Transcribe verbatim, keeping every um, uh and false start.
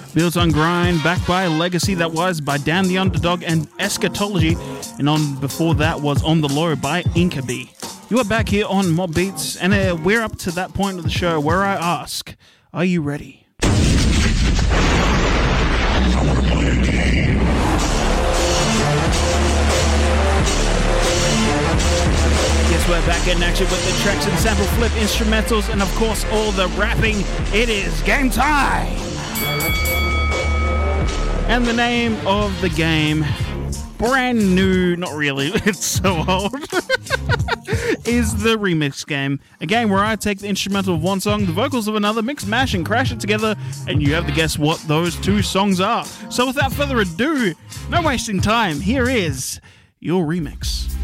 Built on Grind, backed by a Legacy that was by Dan the Underdog and Eschatology, and on before that was On the Low by Inkaby. You are back here on Mob Beats, and uh, we're up to that point of the show where I ask, are you ready? I want to play a game. Yes, we're back in action with the tracks and sample flip instrumentals and of course all the rapping. It is game time! And the name of the game, brand new, not really, it's so old, is the Remix Game. A game where I take the instrumental of one song, the vocals of another, mix, mash and crash it together, and you have to guess what those two songs are. So without further ado, no wasting time, here is your remix.